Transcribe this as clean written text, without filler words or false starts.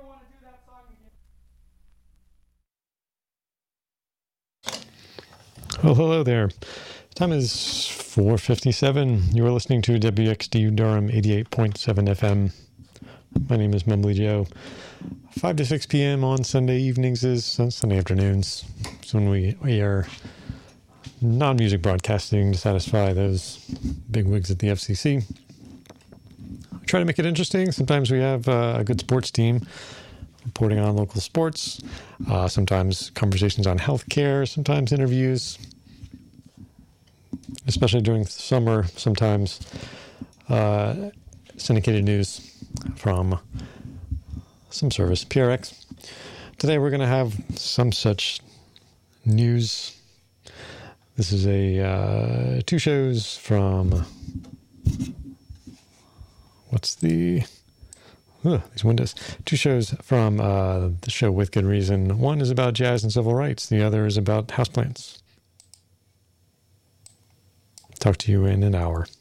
Well, hello there. Time is 4:57. You are listening to WXDU Durham 88.7 FM. My name is Mumbly Joe. 5 to 6 p.m. on Sunday evenings is Sunday afternoons. So when we are non-music broadcasting to satisfy those big wigs at the FCC. We try to make it interesting. Sometimes we have a good sports team reporting on local sports. Sometimes conversations on healthcare. Sometimes interviews. Especially during summer, sometimes syndicated news from some service, PRX. Today we're going to have some such news. This is a two shows from these windows. Two shows from the show With Good Reason. One is about jazz and civil rights. The other is about houseplants. Talk to you in an hour.